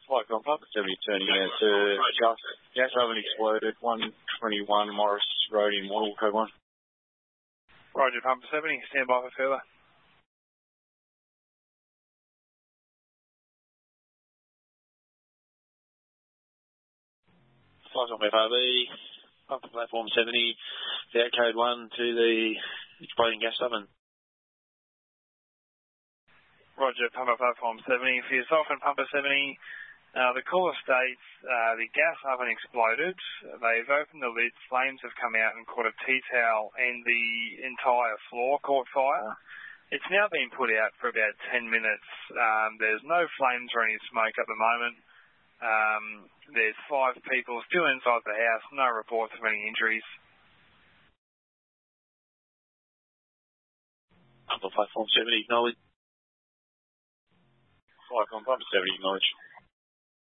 Flight on Papa 70 turning out to gas oven exploded, 121 Morris Road in Wall, code 1. Roger, Papa 70, stand by for further. Flight on FRB, Papa platform 70, out code 1 to the exploding gas oven. Roger, Papa platform 70, for yourself and Papa 70. The caller states the gas oven exploded. They've opened the lid, flames have come out and caught a tea towel and the entire floor caught fire. It's now been put out for about 10 minutes. There's no flames or any smoke at the moment. There's 5 people still inside the house, no reports of any injuries. Upper platform 70, acknowledge. Flight on Papa 70, acknowledge.